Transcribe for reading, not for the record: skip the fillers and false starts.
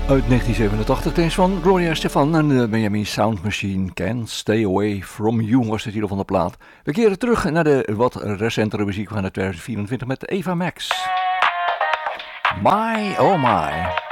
Uit 1987, deze van Gloria Estefan en de Benjamin Sound Machine. Can't Stay Away From You was de titel van de plaat. We keren terug naar de wat recentere muziek van het 2024 met Eva Max. My, oh my.